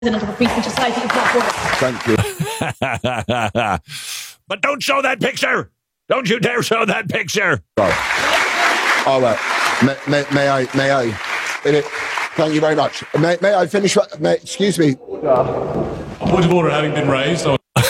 President of a free speech society is not worth. Thank you. But don't show that picture. Don't you dare show that picture. Right. All right. May I? Thank you very much. May I finish? Excuse me. Point of order having been raised.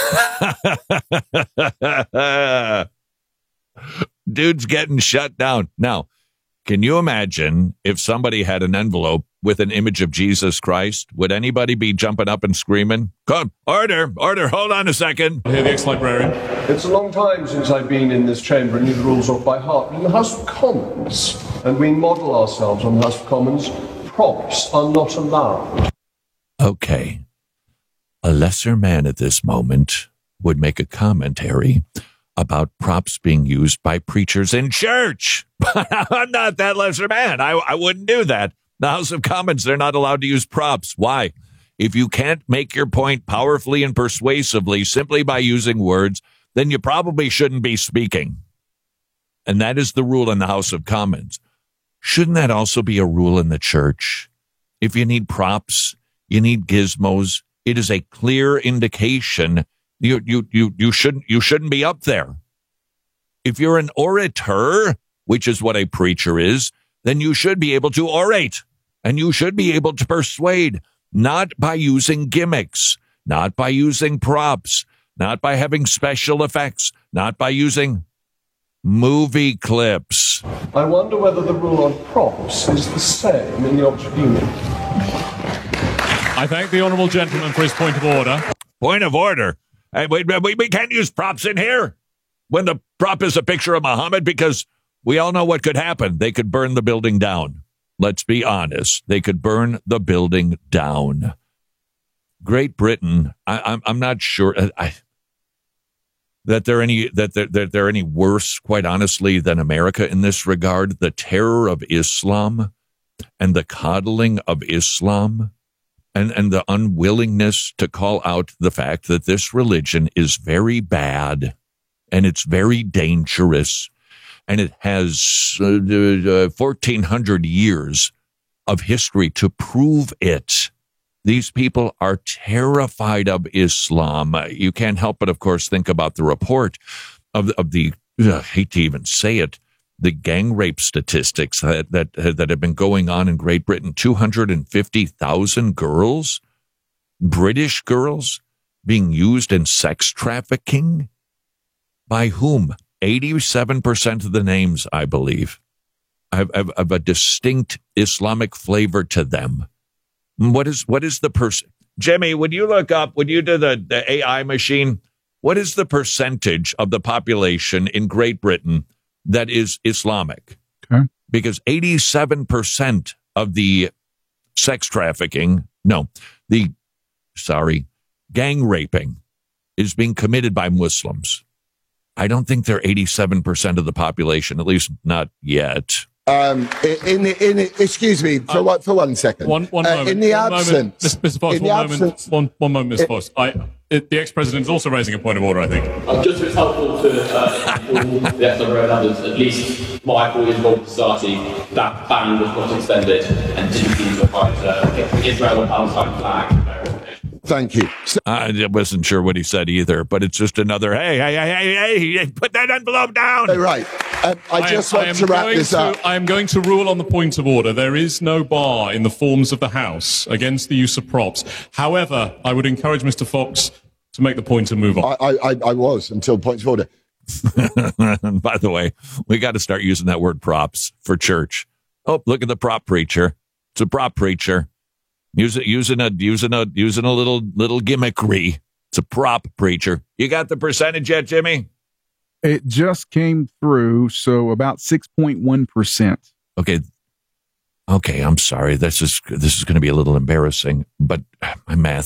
Dude's getting shut down. Now, can you imagine if somebody had an envelope with an image of Jesus Christ? Would anybody be jumping up and screaming? Come, order, hold on a second. Here, the ex-librarian. It's a long time since I've been in this chamber and knew the rules off by heart. But in the House of Commons, and we model ourselves on the House of Commons, props are not allowed. Okay. A lesser man at this moment would make a commentary about props being used by preachers in church. I'm not that lesser man. I wouldn't do that. The House of Commons, they're not allowed to use props. Why? If you can't make your point powerfully and persuasively simply by using words, then you probably shouldn't be speaking. And that is the rule in the House of Commons. Shouldn't that also be a rule in the church? If you need props, you need gizmos, it is a clear indication you shouldn't be up there. If you're an orator, which is what a preacher is, then you should be able to orate and you should be able to persuade, not by using gimmicks, not by using props, not by having special effects, not by using movie clips. I wonder whether the rule on props is the same in the Oxford Union. I thank the honourable gentleman for his point of order. Point of order? We can't use props in here when the prop is a picture of Muhammad, because we all know what could happen. They could burn the building down. Let's be honest. They could burn the building down. Great Britain, I'm not sure that they're any worse, quite honestly, than America in this regard. The terror of Islam and the coddling of Islam and the unwillingness to call out the fact that this religion is very bad and it's very dangerous and it has 1,400 years of history to prove it. These people are terrified of Islam. You can't help but, of course, think about the report of the, I hate to even say it, the gang rape statistics that have been going on in Great Britain. 250,000 girls, British girls, being used in sex trafficking. By whom? 87% of the names, I believe, have a distinct Islamic flavor to them. What is the person? Jimmy, would you look up, would you do the AI machine? What is the percentage of the population in Great Britain that is Islamic? Okay. Because 87% of the gang raping is being committed by Muslims. I don't think they're 87% of the population, at least not yet. Excuse me for one second. One moment. In the absence, Mr. Foss, one moment, Ms. Foss. The ex-president is also raising a point of order, I think. Just so it's helpful to the ex-librarian and others, at least my 4 years of old society, that ban was not extended and didn't seem to apply to Israel or Palestine flag. Thank you. I wasn't sure what he said either, but it's just another, hey, put that envelope down. Right. I just want to wrap this up. I am going to rule on the point of order. There is no bar in the forms of the House against the use of props. However, I would encourage Mr. Fox to make the point and move on. I was until point of order. By the way, we got to start using that word props for church. Oh, look at the prop preacher. It's a prop preacher. Using a little gimmickry. It's a prop preacher. You got the percentage yet, Jimmy? It just came through, so about 6.1%. Okay. I'm sorry. This is going to be a little embarrassing, but my math